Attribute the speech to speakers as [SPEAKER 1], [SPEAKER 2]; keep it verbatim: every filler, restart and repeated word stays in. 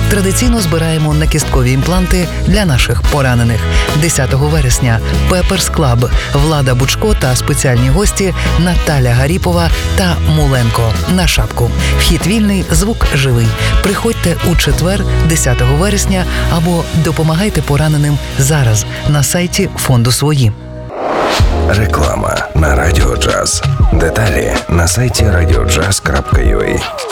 [SPEAKER 1] Традиційно збираємо накісткові імпланти для наших поранених. десятого вересня Пеперс Клаб, Влада Бучко та спеціальні гості Наталя Гаріпова та Муленко на шапку. Вхід вільний, звук живий. Приходьте у четвер, десятого вересня, або допомагайте пораненим зараз на сайті фонду «Свої».
[SPEAKER 2] Реклама на Радіо Джаз. Деталі на сайті радіоджаз крапка ю а.